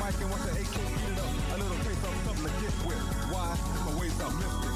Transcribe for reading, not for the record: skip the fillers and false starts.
mic and watch the AK eat it up. A little taste of something to get with. Why? My ways are missed.